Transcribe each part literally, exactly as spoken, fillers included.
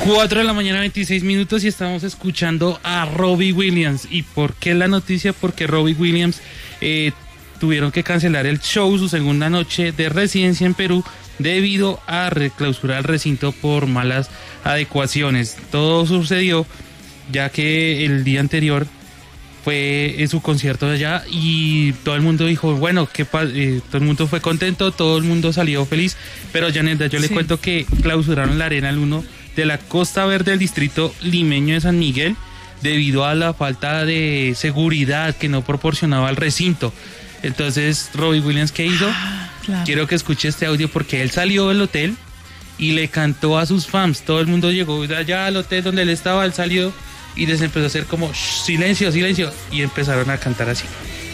cuatro de la mañana, veintiséis minutos, y estamos escuchando a Robbie Williams. ¿Y por qué la noticia? Porque Robbie Williams eh, tuvieron que cancelar el show, su segunda noche de residencia en Perú, debido a reclausurar el recinto por malas adecuaciones. Todo sucedió ya que el día anterior fue en su concierto de allá y todo el mundo dijo, bueno, que eh, todo el mundo fue contento, todo el mundo salió feliz, pero Yanelda, yo sí. le cuento que clausuraron la Arena el uno de la Costa Verde del distrito limeño de San Miguel debido a la falta de seguridad que no proporcionaba el recinto. Entonces, Robbie Williams, ¿qué hizo? Ah, claro. Quiero que escuche este audio porque él salió del hotel y le cantó a sus fans. Todo el mundo llegó allá al hotel donde él estaba, él salió y les empezó a hacer como silencio, silencio, y empezaron a cantar así.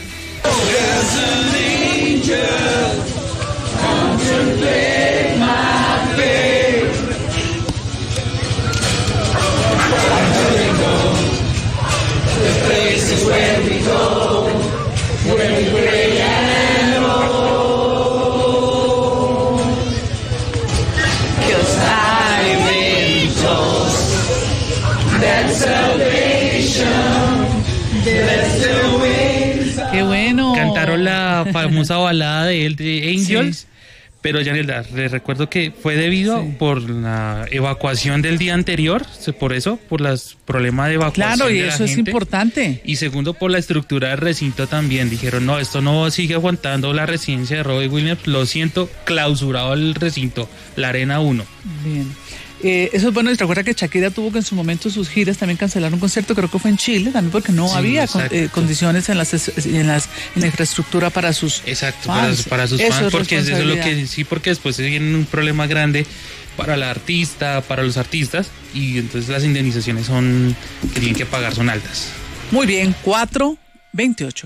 ¡Qué bueno! Cantaron la famosa balada de él, de Angels, sí. Pero Yanelda, les recuerdo que fue debido sí. por la evacuación del día anterior, por eso, por los problemas de evacuación. Claro, y de eso es gente, importante. Y segundo, por la estructura del recinto también. Dijeron, no, esto no sigue aguantando la residencia de Robbie Williams, lo siento, clausurado el recinto, la Arena uno. Bien. Eh, eso es bueno, y recuerda que Shakira tuvo que en su momento sus giras también cancelaron un concierto, creo que fue en Chile, también porque no sí, había con, eh, condiciones en las en las en la infraestructura para sus exacto fans. para, para sus eso fans, porque eso es lo que sí, porque después se viene un problema grande para la artista, para los artistas, y entonces las indemnizaciones son que tienen que pagar son altas. Muy bien, cuatro veintiocho.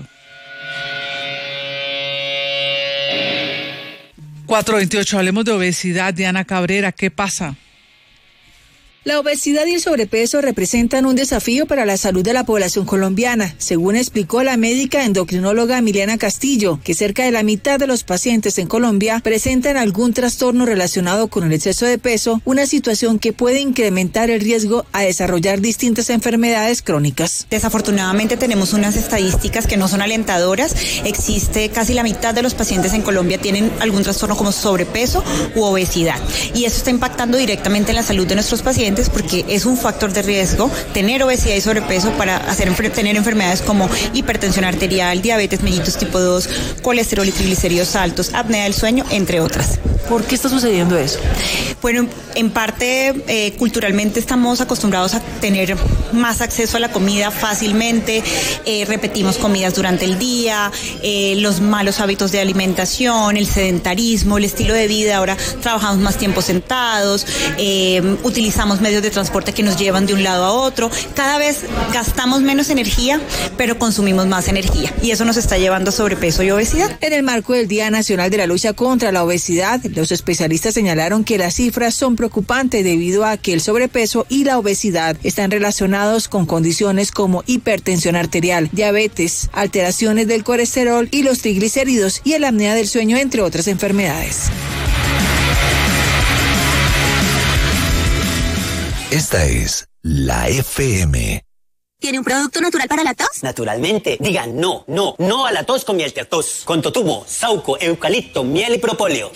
cuatro veintiocho, hablemos de obesidad. Diana Cabrera, ¿qué pasa? La obesidad y el sobrepeso representan un desafío para la salud de la población colombiana, según explicó la médica endocrinóloga Emiliana Castillo, que cerca de la mitad de los pacientes en Colombia presentan algún trastorno relacionado con el exceso de peso, una situación que puede incrementar el riesgo a desarrollar distintas enfermedades crónicas. Desafortunadamente tenemos unas estadísticas que no son alentadoras. Existe casi la mitad de los pacientes en Colombia tienen algún trastorno como sobrepeso u obesidad, y eso está impactando directamente en la salud de nuestros pacientes, porque es un factor de riesgo tener obesidad y sobrepeso para hacer tener enfermedades como hipertensión arterial, diabetes mellitus tipo dos, colesterol y triglicéridos altos, apnea del sueño, entre otras. ¿Por qué está sucediendo eso? Bueno, en parte eh, culturalmente estamos acostumbrados a tener más acceso a la comida fácilmente, eh, repetimos comidas durante el día, eh, los malos hábitos de alimentación, el sedentarismo, el estilo de vida, ahora trabajamos más tiempo sentados, eh, utilizamos medios de transporte que nos llevan de un lado a otro, cada vez gastamos menos energía, pero consumimos más energía, y eso nos está llevando a sobrepeso y obesidad. En el marco del Día Nacional de la Lucha contra la Obesidad, los especialistas señalaron que las cifras son preocupantes debido a que el sobrepeso y la obesidad están relacionados con condiciones como hipertensión arterial, diabetes, alteraciones del colesterol y los triglicéridos y el apnea del sueño, entre otras enfermedades. Esta es la F M. ¿Tiene un producto natural para la tos? Naturalmente. Digan no, no, no a la tos con miel Tertos. Con totumo, sauco, eucalipto, miel y propóleo.